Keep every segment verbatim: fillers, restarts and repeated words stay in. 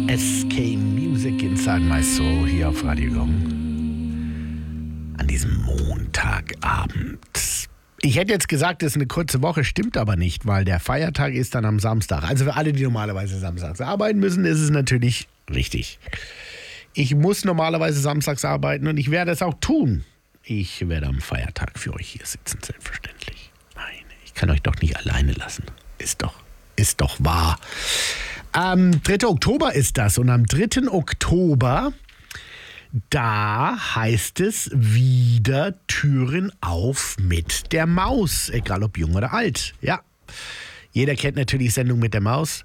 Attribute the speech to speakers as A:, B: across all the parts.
A: S K Music Inside My Soul hier auf Radio Gong. An diesem Montagabend. Ich hätte jetzt gesagt, es ist eine kurze Woche, stimmt aber nicht, weil der Feiertag ist dann am Samstag. Also für alle, die normalerweise samstags arbeiten müssen, ist es natürlich richtig. Ich muss normalerweise samstags arbeiten und ich werde es auch tun. Ich werde am Feiertag für euch hier sitzen, selbstverständlich. Nein, ich kann euch doch nicht alleine lassen. Ist doch, ist doch wahr. Am dritten Oktober ist das und am dritten Oktober, da heißt es wieder Türen auf mit der Maus, egal ob jung oder alt. Ja, jeder kennt natürlich Sendung mit der Maus.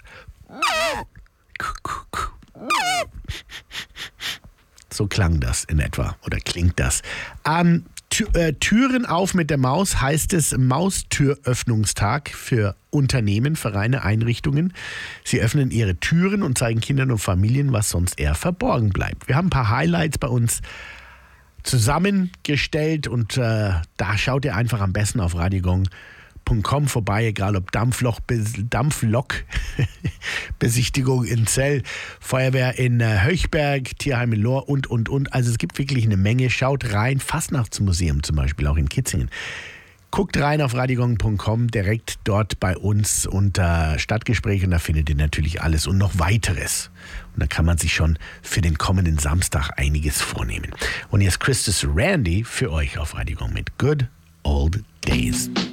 A: So klang das in etwa oder klingt das. Ähm, Tür, äh, Türen auf mit der Maus heißt es Maustüröffnungstag für Unternehmen, Vereine, Einrichtungen. Sie öffnen ihre Türen und zeigen Kindern und Familien, was sonst eher verborgen bleibt. Wir haben ein paar Highlights bei uns zusammengestellt und äh, da schaut ihr einfach am besten auf radiogong punkt com vorbei, egal ob Dampfloch, Dampflok-Besichtigung in Zell, Feuerwehr in äh, Höchberg, Tierheim in Lohr und, und, und. Also es gibt wirklich eine Menge. Schaut rein, Fastnachtsmuseum zum Beispiel, auch in Kitzingen. Guckt rein auf radiogong punkt com, direkt dort bei uns unter Stadtgespräch und da findet ihr natürlich alles und noch weiteres. Und da kann man sich schon für den kommenden Samstag einiges vornehmen. Und jetzt Christus Randy für euch auf Radiogong mit Good Old Days.